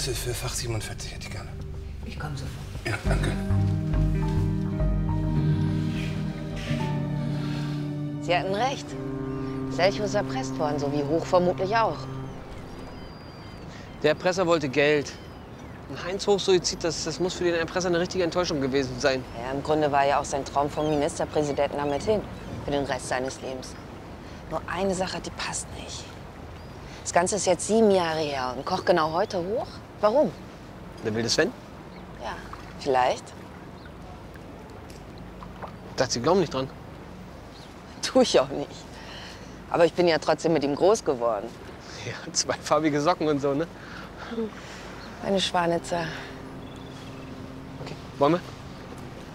Schlüssel für Fach 47 hätte ich gerne. Ich komme sofort. Ja, danke. Sie hatten recht. Selchow ist erpresst worden, so wie Hoch vermutlich auch. Der Erpresser wollte Geld. Ein Heinz-Hochsuizid, das muss für den Erpresser eine richtige Enttäuschung gewesen sein. Ja, im Grunde war ja auch sein Traum vom Ministerpräsidenten damit hin. Für den Rest seines Lebens. Nur eine Sache, die passt nicht. Das Ganze ist jetzt 7 Jahre her und kocht genau heute hoch. Warum? Der wilde Sven? Ja, vielleicht. Ich dachte, Sie glauben nicht dran. Tue ich auch nicht. Aber ich bin ja trotzdem mit ihm groß geworden. Ja, zweifarbige Socken und so, ne? Eine Schwanitzer. Okay, wollen wir?